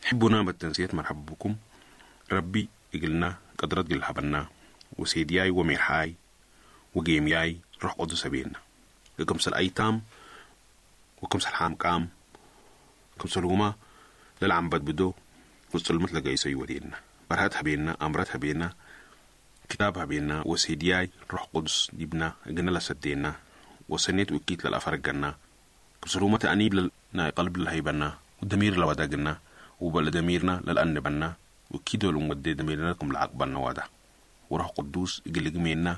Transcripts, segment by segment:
حبونا بالتنسيت مرحب بكم. ربي يقلنا قدرت قل حبنا وسيدياي وميرحاي وقيمياي روح قدس بينا كمس الأيتام وكمس الحام قام كمس الهما للعم بدو وصلمت لقاي سيودينا برهاتها بينا أمرتها بينا كتابها بينا وسيدياي روح قدس ديبنا قلنا لسدينا وسنيت وكيت للأفرقنا كمس الهما تأنيب لنا قلب للهيبنا والدمير لوداقنا وبلدميرنا للأنبنا وكيدو لمودي دميرنا لكم العقبنا وادا وروح قدوس يقل جمينا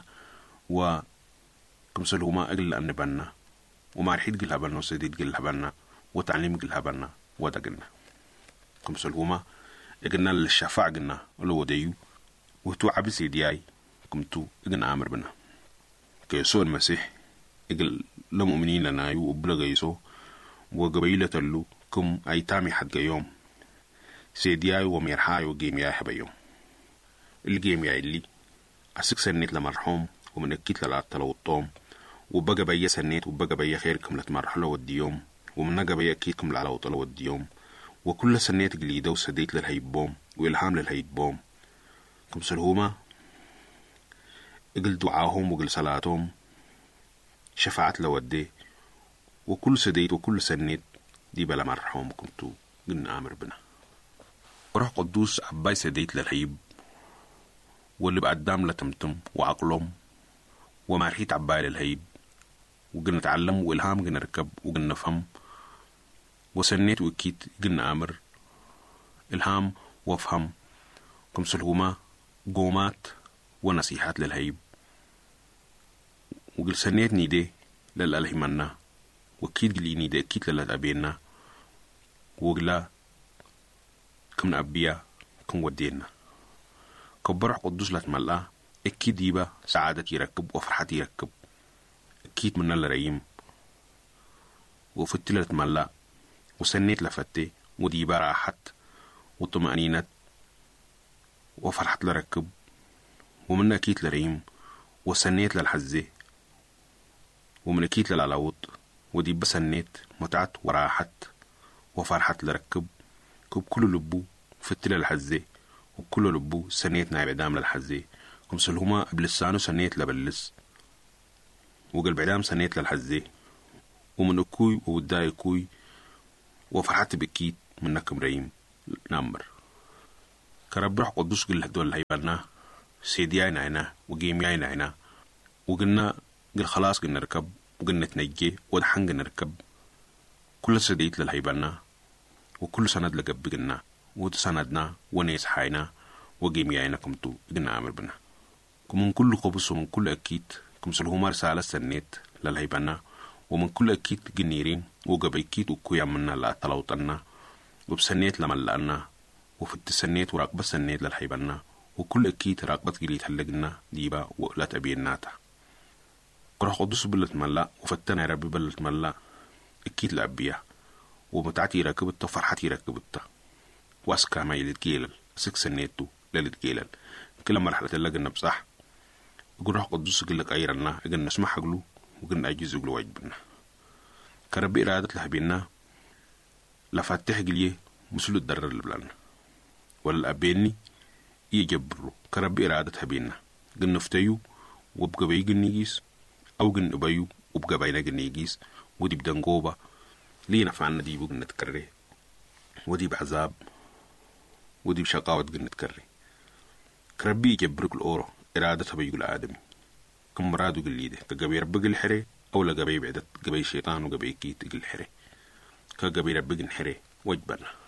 وكمسل هما أقل لأنبنا ومارحيد قل هبنا وسديد قل هبنا وتعليم قل هبنا وادا قلنا كمسل هما يقلنا للشفاع قلنا ولو ديو وهتو عبي سيدياي كمتو يقلنا آمر بنا كيسو المسيح يقل لمؤمنين لنا يو وبلغ يسو وقبيلة اللو كم أيتامي حد يوم سيدياي وميرحاي وقيمياي حبيوم القيمياي اللي أسك سنيت لمرحوم ومن أكيد للعطلة والطوم وبقى بيا سنيت وبقى بيا خيركم لتمرحلة والديوم ومن نقى بيا أكيدكم للعطلة والديوم وكل سنيت قليدة وسديت للهيبوم وإلهام للهيبوم كم سلهوما اقل دعاهم وقل صلاتهم شفاعت لودي وكل سديت وكل سنيت دي بلا مرحوم كنتو قلنا آمر بنا وروح قدوس عباي سديت للهيب واللي بقدام لتمتم وعقلهم ومارحيت عباي للهيب وقلنا نتعلم وإلهام قلنا نركب وقلنا نفهم وسنيت وكيت قلنا آمر إلهام وافهم كم سلهما قومات ونصيحات للهيب وقل سنيت نيدي للأله منا وكيت قلي نيدي كيت للأبينا وقلا كم أبيا كم ودينا كبرح قدوس لتملا أكيد يبا سعادة يركب وفرحة يركب أكيد من الرئيم وفتي لتملا وسنيت لفتي وديبا راحت وطمأنينة وفرحة لركب ومن أكيد لرئيم وسنيت للحزة ومن أكيد للعلاوط وديبا سنيت متعت وراحت وفرحة لركب كل لبو فتي للحزة وكل لبو سنيت نايب عدام للحزة كمسلهما بلسانو سنيت لبلس وقلب عدام سنيت للحزة ومن أكوي ووداي أكوي وفرحت بكيت منكم ريم نمبر كرب روح قدوس قل هدول الهيبانا سيدياي نعنا وقيمياي نعنا وقلنا قل خلاص قلنا نركب وقلنا تنجي ودحن قلنا نركب كل سديت للهيبانا وكل سند لقب قلنا وتسندنا ونيس حينا وقيمياينا كمتو قلنا عمر بنا كمن كل قبص ومن كل أكيد كمسلهما رسالة سنيت للهيبانا ومن كل أكيد قنيرين وقبيكيد وكويا منا لا تلوطنا وبسنيت لملأنا وفي التسنيت وراقبة سنيت للهيبانا وكل أكيد راقبة قليت هلقنا ديبا وقلت أبيناتا قرح قدس بلت ملا وفتنا يا ربي بلت ملا أكيد لأبيا ومتعتي راكبتا وفرحتي راكبتا واسكا ما يلتقيلل سنيتو للتقيلل كل مرحلة لقنا بصح يقول روح قدوس قلك أيرنا يقولنا اسمح قلو وقلنا أجيز قلو واجبنا كربي إرادة لحبينا لفاتح قليه مسلو الدرر اللبلان ولا أبيني يجبرو كربي إرادة حبينا قلنا فتيو وبقى بي قلنيجيس أو قلنا بيو وبقى بينا قلنيجيس ودي بدنقوبة لينا فعنا دي بقلنا تكرره ودي بعذاب ودي بشقاوة قلنا تكرره كربي يجبرك الأورو إرادة بيقول آدمي كم مرادو قل لي ده كقبي ربك الحري أو لقبي بعدت قبي شيطان وقبي كيت قل الحري كقبي ربك الحري وجبنا